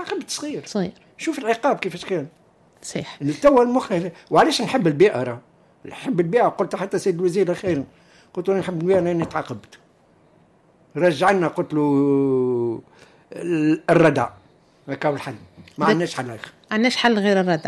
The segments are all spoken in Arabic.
تعاقبت صغير. شوف العقاب كيفاش كان. صحيح. توا المخ. وعلاش نحب البيئة؟ نحب البيئة. قلت حتى سيد الوزير خير، قلت له نحب البيئة لأني تعاقبت. رجعنا قلت له الردع هكا الحل، ما عندناش حل آخر. عندناش حل غير الردع.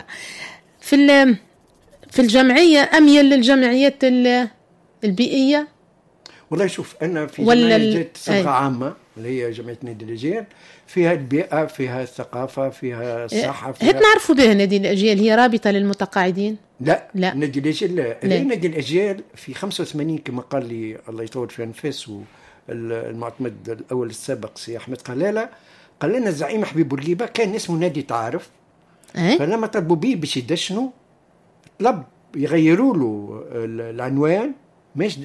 في الجمعية أميل للجمعيات البيئية. والله شوف أنا في جمعية صبغة عامة اللي هي جمعية نادي الأجيال، فيها البيئة، فيها الثقافة، فيها الصحة، فيها هل نعرفوا بها نادي الأجيال؟ هي رابطة للمتقاعدين؟ لا نادي الأجيال لا. نادي الأجيال في 85 كما قال لي الله يطول في أنفاس المعتمد الأول السابق سي أحمد قلالة، قال لنا الزعيم حبيب بورقيبة كان اسمه نادي تعارف. فلما طلبوا بيه باش يدشنوا طلب يغيروا له العنوان، مش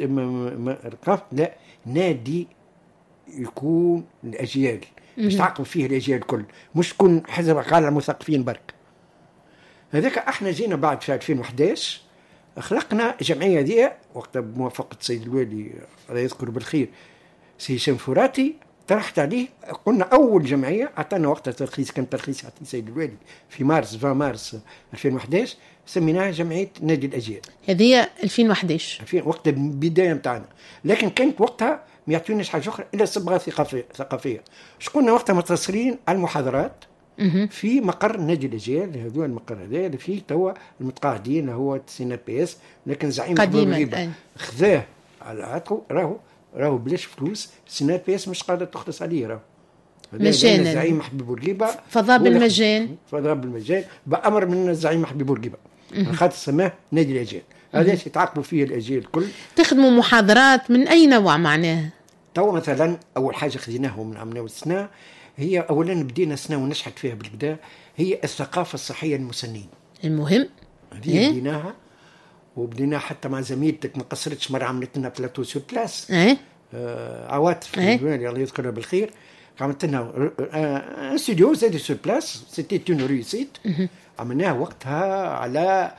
لا نادي يكون الأجيال باش تعاقب فيه الأجيال الكل، مش تكون حزب على المثقفين برك. هذاك احنا جينا بعد في 2011 خلقنا جمعية ذي وقت بموافقة سيد الوالي الله يذكره بالخير سي هشام فراتي، طرحت عليه قلنا أول جمعية أعطانا وقت ترخيص، كان ترخيص يعطي سيد الوالي في مارس 20 مارس 2011 سميناها جمعية نادي الأجيال. هذه 2011 وقت البداية متاعنا، لكن كانت وقتها ما يعطوناش حاجة أخرى إلا صبغة ثقافية. شكونا وقتها متصلين على المحاضرات في مقر نادي الأجيال، هذو المقر هذا اللي فيه توا المتقاعدين اللي هو سينا بي اس، لكن زعيم قديما خذاه على عاتقه. راهو بلاش فلوس، سينا بي اس مش قادر تخلص عليه، راهو مجانا. الزعيم حبيب بورقيبة فضاء بالمجان بأمر من الزعيم حبيب بورقيبة، خاطر سماه نادي الأجيال. هذا يتعاقبوا فيه الأجيال الكل. تخدموا محاضرات من أي نوع معناها؟ توا مثلا أول حاجة خذيناها من عمنا والسنة هي أولا بدينا سنة ونشحت فيها بالكدا، هي الثقافة الصحية للمسنين. المهم هذه بديناها، وبدينا حتى مع زميلتك ما قصرتش مرة عملت لنا بلاتو سور بلاس. عواطف الله يذكرها بالخير، عملت لنا استوديو زادي سور بلاس، سيتي اون ريسيت. عملناها وقتها على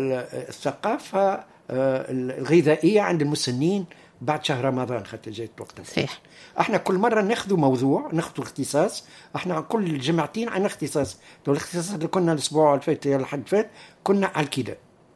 الثقافة الغذائية عند المسنين بعد شهر رمضان، خاطر جايت وقتها. صحيح. احنا كل مرة ناخذ موضوع، ناخذ اختصاص. احنا كل جماعتين عندنا اختصاص. الاختصاص اللي كنا الاسبوع اللي فات الحد فات كنا على الكلى.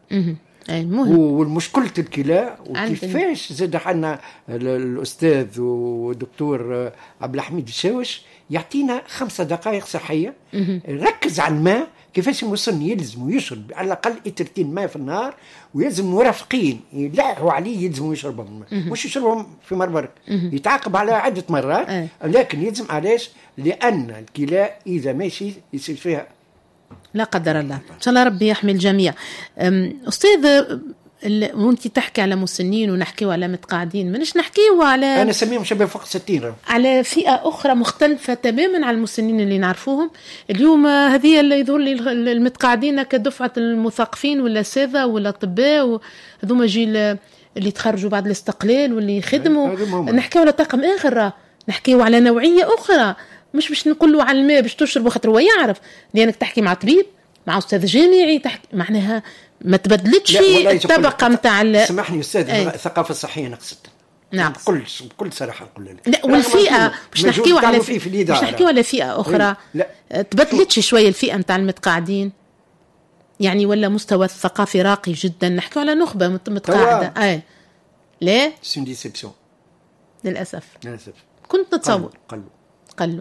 والمشكلة الكلى وكيفاش زاد حنا الأستاذ ودكتور عبد الحميد الشاوش يعطينا 5 دقائق صحية. ركز على الماء، كيفاش المسن يلزم يشرب على الأقل 2 ماء في النهار، ويلزم مرافقين يلعوا عليه يلزم يشربهم، مش يشربهم في مرة يتعاقب على عدة مرات. لكن يلزم علاش؟ لأن الكلى إذا ماشي يصير فيها لا قدر الله. إن شاء الله ربي يحمي الجميع. أستاذ وانت تحكي على مسنين ونحكيو على متقاعدين، منش نحكيو على أنا سميهم شباب فوق 60 على فئة أخرى مختلفة تماما عن المسنين اللي نعرفوهم اليوم. هذه اللي يظهر لي المتقاعدين كدفعة المثقفين ولا سادة ولا طباء، هذوما جيل اللي تخرجوا بعد الاستقلال واللي يخدموا. نحكيو على طاقم آخر، نحكيو على نوعية أخرى، مش باش نقولوا على الماء باش تشربوا خاطر هو يعرف، لأنك تحكي مع طبيب مع أستاذ جامعي تحكي معناها ما تبدلتش الطبقة متاع. سامحني أستاذ، الثقافة الصحية نقصت. نعم. بكل صراحة نقول لك. لا، والفئة مش نحكيو على مش نحكيو على فئة أخرى. تبدلتش شوية الفئة متاع المتقاعدين يعني، ولا مستوى الثقافي راقي جدا. نحكيو على نخبة متقاعدة. لا سين ديسيبسيون للأسف. كنت نتصور قلوا.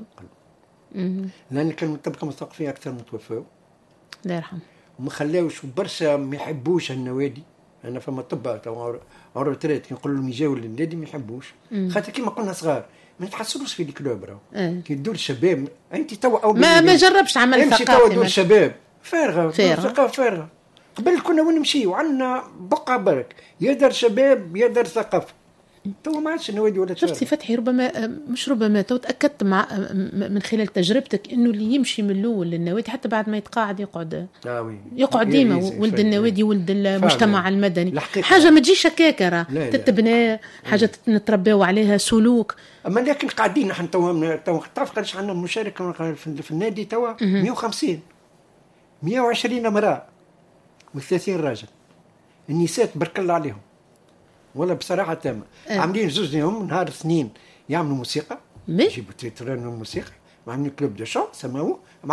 لأن كانوا الطبقة المثقفية أكثر متوفاو الله يرحمه، وما خلاوش برشا ما يحبوش النوادي. أنا فما طبقة عمر ثلاث نقول لهم يجاوا للنادي ما يحبوش، خاطر كيما قلنا صغار ما نتحصلوش في الكلوب. راهو كي تدور الشباب أنت توا أو ما جربش عمل ثقافي. توا دور الشباب فارغة. قبل كنا ونمشي وعندنا بقعة برك، يا دار شباب يا دار ثقافة. تو ما عادش النوادي ولا شفتي شرب. فتحي ربما تو تأكدت من خلال تجربتك إنه اللي يمشي من الأول للنوادي حتى بعد ما يتقاعد يقعد ديما ولد النوادي ولد المجتمع المدني. حاجة ما تجيش هكاكرة تتبنى حاجة نتربيو عليها سلوك. أما لكن قاعدين نحن تو تعرف قداش عندنا مشاركة في النادي توا 150 120 امرأة و30 راجل. النساء تبارك الله عليهم ولا بصراحة تامة. عاملين زوج لهم نهار اثنين يعملوا موسيقى، يجيبوا تيتران موسيقى، عاملين كلوب دو شون سماوه.